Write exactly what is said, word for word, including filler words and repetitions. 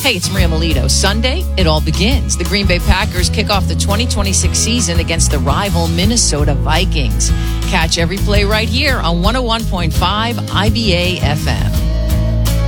Hey, it's Maria Melito. Sunday, it all begins. The Green Bay Packers kick off the twenty twenty-six season against the rival Minnesota Vikings. Catch every play right here on one oh one point five I B A F M.